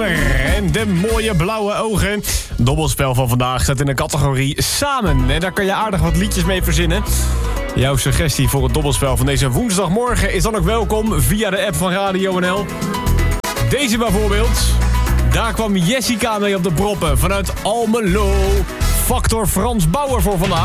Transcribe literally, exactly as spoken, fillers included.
Kramer en de mooie blauwe ogen. Dobbelspel van vandaag staat in de categorie Samen. En daar kan je aardig wat liedjes mee verzinnen. Jouw suggestie voor het dobbelspel van deze woensdagmorgen is dan ook welkom via de app van Radio N L. Deze bijvoorbeeld. Daar kwam Jessica mee op de proppen vanuit Almelo. Factor Frans Bauer voor vandaag.